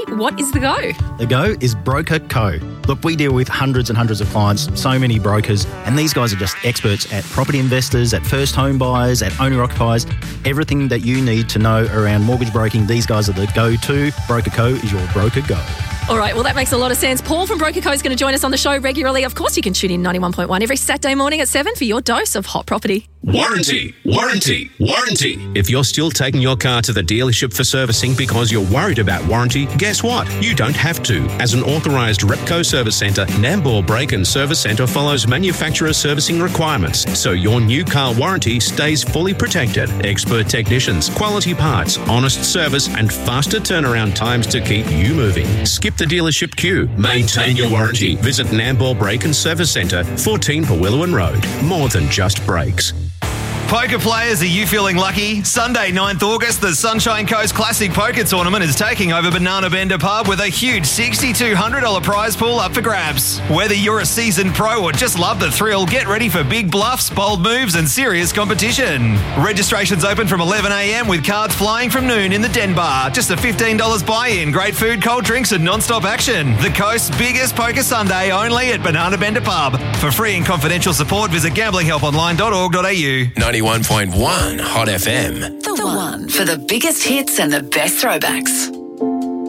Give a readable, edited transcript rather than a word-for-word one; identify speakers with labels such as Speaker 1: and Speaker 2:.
Speaker 1: what is the go?
Speaker 2: The go is Broker Co. Look, we deal with hundreds and hundreds of clients, so many brokers, and these guys are just experts at property investors, at first home buyers, at owner-occupiers. Everything that you need to know around mortgage broking, these guys are the go-to. Broker Co is your broker go.
Speaker 1: All right, well, that makes a lot of sense. Paul from Broker Co is going to join us on the show regularly. Of course, you can tune in 91.1 every Saturday morning at 7 for your dose of hot property.
Speaker 3: Warranty, warranty, warranty. If you're still taking your car to the dealership for servicing because you're worried about warranty, guess what? You don't have to. As an authorised Repco service centre, Nambour Brake and Service Centre follows manufacturer servicing requirements, so your new car warranty stays fully protected. Expert technicians, quality parts, honest service and faster turnaround times to keep you moving. Skip the dealership queue. Maintain your warranty. Visit Nambour Brake and Service Centre, 14 Pawilluan Road. More than just brakes.
Speaker 4: Poker players, are you feeling lucky? Sunday, 9th August, the Sunshine Coast Classic Poker Tournament is taking over Banana Bender Pub with a huge $6,200 prize pool up for grabs. Whether you're a seasoned pro or just love the thrill, get ready for big bluffs, bold moves and serious competition. Registration's open from 11 a.m. with cards flying from noon in the Den Bar. Just a $15 buy-in, great food, cold drinks and non-stop action. The coast's biggest poker Sunday only at Banana Bender Pub. For free and confidential support, visit gamblinghelponline.org.au.
Speaker 5: 91.1 Hot FM.
Speaker 6: The one for the biggest hits and the best throwbacks.